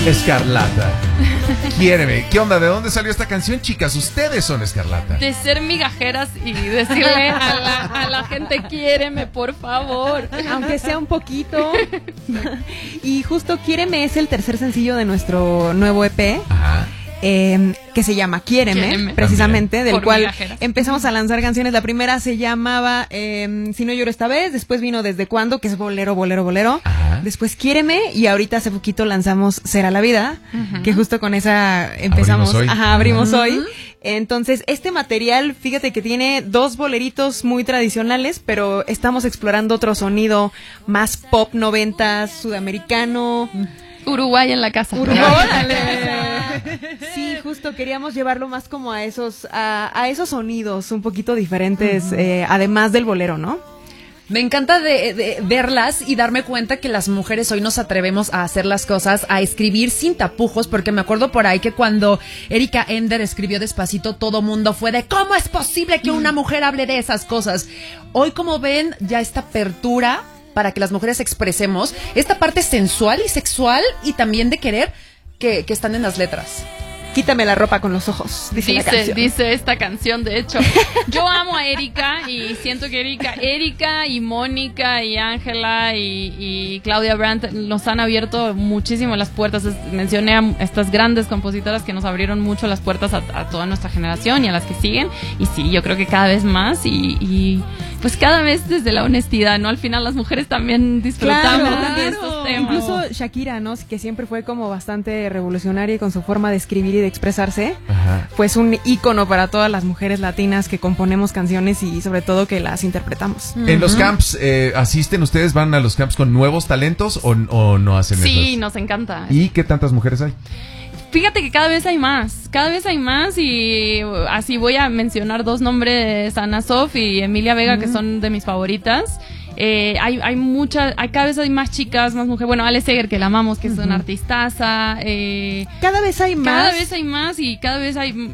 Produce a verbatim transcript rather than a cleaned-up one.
Escarlata. Quiéreme. ¿Qué onda? ¿De dónde salió esta canción, chicas? Ustedes son Escarlata. De ser migajeras y decirle a la, a la gente, quiéreme, por favor. Aunque sea un poquito. Y justo Quiéreme es el tercer sencillo de nuestro nuevo E P. Ajá. Eh, que se llama Quiéreme, Quiéreme. precisamente, También. del Por cual migajeras. empezamos a lanzar canciones. La primera se llamaba eh, Si no lloro esta vez, después vino Desde Cuándo, que es bolero, bolero, bolero. Ajá. Después Quiéreme, y ahorita hace poquito lanzamos Será la Vida, uh-huh. que justo con esa empezamos, abrimos hoy. Ajá, abrimos uh-huh. hoy. Entonces, este material, fíjate que tiene dos boleritos muy tradicionales, pero estamos explorando otro sonido más pop noventas, sudamericano. Uruguay en la casa. Uruguay. Sí, justo queríamos llevarlo más como a esos a, a esos sonidos un poquito diferentes, uh-huh. eh, además del bolero, ¿no? Me encanta de, de verlas y darme cuenta que las mujeres hoy nos atrevemos a hacer las cosas, a escribir sin tapujos, porque me acuerdo por ahí que cuando Erika Ender escribió Despacito, todo mundo fue de ¿cómo es posible que una mujer hable de esas cosas? Hoy, como ven, ya esta apertura para que las mujeres expresemos esta parte sensual y sexual y también de querer que, que están en las letras. Quítame la ropa con los ojos, dice, dice la canción. Dice esta canción, de hecho. Yo amo a Erika y siento que Erika, Erika y Mónica y Ángela y, y Claudia Brandt nos han abierto muchísimo las puertas. Es, mencioné a estas grandes compositoras que nos abrieron mucho las puertas a, a toda nuestra generación y a las que siguen. Y sí, yo creo que cada vez más y, y pues cada vez desde la honestidad, ¿no? Al final las mujeres también disfrutamos claro, de estos temas. Incluso Shakira, ¿no? Que siempre fue como bastante revolucionaria con su forma de escribir y de expresarse, Ajá. pues un ícono para todas las mujeres latinas que componemos canciones y sobre todo que las interpretamos. Uh-huh. En los camps, eh, ¿asisten ustedes, van a los camps con nuevos talentos o, o no hacen eso? Sí, nos encanta. ¿Y qué tantas mujeres hay? Fíjate que cada vez hay más, cada vez hay más y así voy a mencionar dos nombres, Ana Sof y Emilia Vega, uh-huh. que son de mis favoritas. Eh, hay hay muchas, hay cada vez hay más chicas, más mujeres. Bueno, Ale Seger, que la amamos, que uh-huh. es una artistaza. Eh, cada vez hay más. Cada vez hay más y cada vez hay